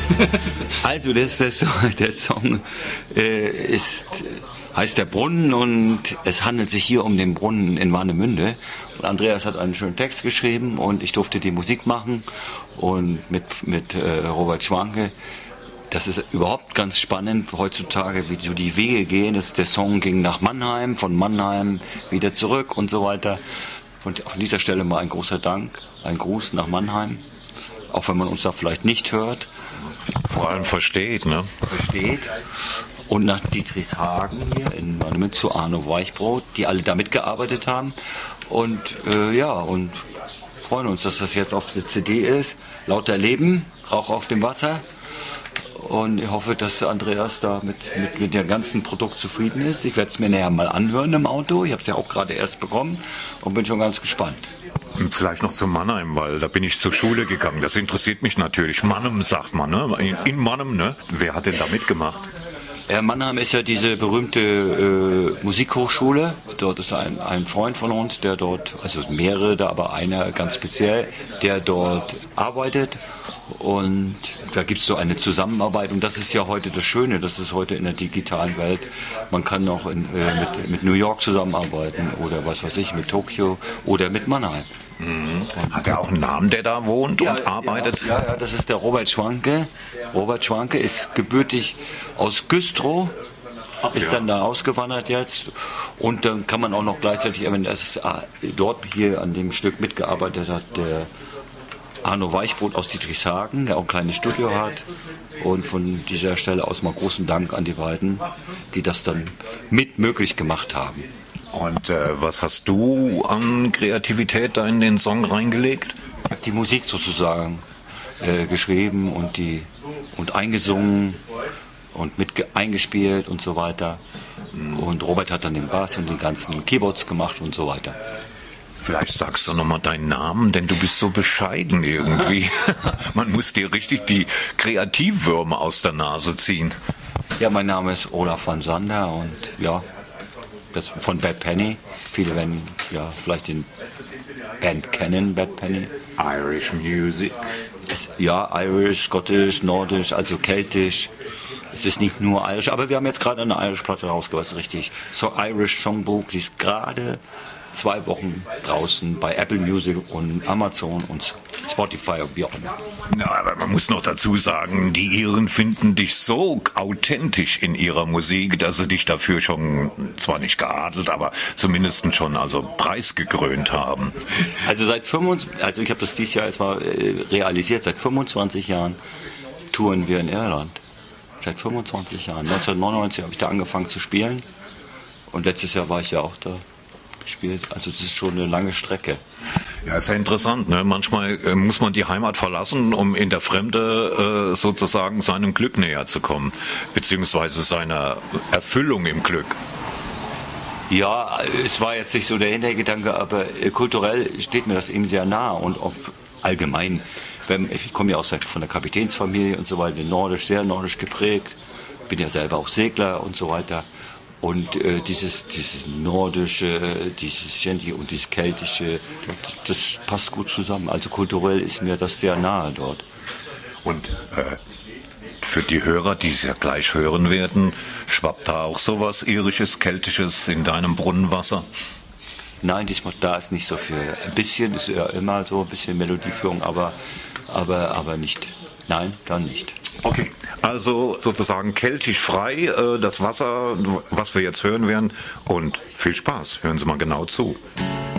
Also der Song heißt Der Brunnen und es handelt sich hier um den Brunnen in Warnemünde. Und Andreas hat einen schönen Text geschrieben und ich durfte die Musik machen und mit Robert Schwanke. Das ist überhaupt ganz spannend heutzutage, wie so die Wege gehen. Der Song ging nach Mannheim, von Mannheim wieder zurück und so weiter. Und auf dieser Stelle mal ein großer Dank, ein Gruß nach Mannheim. Auch wenn man uns da vielleicht nicht hört. Vor allem versteht, ne? Versteht. Und nach Dietrichshagen hier in Warnemünde zu Arno Weichbrot, die alle da mitgearbeitet haben. Und und freuen uns, dass das jetzt auf der CD ist. Lauter Leben, Rauch auf dem Wasser. Und ich hoffe, dass Andreas da mit dem ganzen Produkt zufrieden ist. Ich werde es mir näher mal anhören im Auto. Ich habe es ja auch gerade erst bekommen und bin schon ganz gespannt. Vielleicht noch zu Mannheim, weil da bin ich zur Schule gegangen. Das interessiert mich natürlich. Mannheim sagt man, ne? In Mannheim, ne? Wer hat denn da mitgemacht? Mannheim ist ja diese berühmte Musikhochschule. Dort ist ein Freund von uns, der dort, also mehrere da, aber einer ganz speziell, der dort arbeitet. Und da gibt es so eine Zusammenarbeit. Und das ist ja heute das Schöne, das ist heute in der digitalen Welt. Man kann auch mit New York zusammenarbeiten oder was weiß ich, mit Tokio oder mit Mannheim. Mhm. Hat er auch einen Namen, der da wohnt und arbeitet? Ja, das ist der Robert Schwanke. Robert Schwanke ist gebürtig aus Güstrow, ist dann da ausgewandert jetzt. Und dann kann man auch noch gleichzeitig erwähnen, dass dort hier an dem Stück mitgearbeitet hat, der Arno Weichbrot aus Dietrichshagen, der auch ein kleines Studio hat. Und von dieser Stelle aus mal großen Dank an die beiden, die das dann mit möglich gemacht haben. Und was hast du an Kreativität da in den Song reingelegt? Ich habe die Musik sozusagen geschrieben und eingesungen und eingespielt und so weiter. Und Robert hat dann den Bass und die ganzen Keyboards gemacht und so weiter. Vielleicht sagst du nochmal deinen Namen, denn du bist so bescheiden irgendwie. Man muss dir richtig die Kreativwürmer aus der Nase ziehen. Ja, mein Name ist Olaf van Sander und ja, das von Bad Penny. Viele werden ja vielleicht den Band kennen, Bad Penny. Irish Music. Ja, Irish, Scottish, Nordisch, also Keltisch. Es ist nicht nur Irish, aber wir haben jetzt gerade eine Irish-Platte rausgebracht, richtig. So Irish Songbook, die ist gerade 2 Wochen draußen bei Apple Music und Amazon und Spotify und wie auch immer. Na, aber man muss noch dazu sagen, die Iren finden dich so authentisch in ihrer Musik, dass sie dich dafür schon, zwar nicht geadelt, aber zumindest schon preisgekrönt haben. Also ich habe das dieses Jahr erstmal realisiert, seit 25 Jahren touren wir in Irland. Seit 25 Jahren. 1999 habe ich da angefangen zu spielen und letztes Jahr war ich ja auch da. Gespielt. Also das ist schon eine lange Strecke. Ja, ist ja interessant. Ne? Manchmal muss man die Heimat verlassen, um in der Fremde sozusagen seinem Glück näher zu kommen, beziehungsweise seiner Erfüllung im Glück. Ja, es war jetzt nicht so der Hintergedanke, aber kulturell steht mir das eben sehr nah und auch allgemein. Ich komme ja auch von der Kapitänsfamilie und so weiter, sehr nordisch geprägt, bin ja selber auch Segler und so weiter. Und dieses Nordische, dieses Shanty und dieses Keltische, das passt gut zusammen. Also kulturell ist mir das sehr nahe dort. Und für die Hörer, die es ja gleich hören werden, schwappt da auch sowas Irisches, Keltisches in deinem Brunnenwasser? Nein, diesmal da ist nicht so viel. Ein bisschen ist ja immer so, ein bisschen Melodieführung, aber nicht. Nein, dann nicht. Okay, also sozusagen keltisch frei, das Wasser, was wir jetzt hören werden. Und viel Spaß. Hören Sie mal genau zu.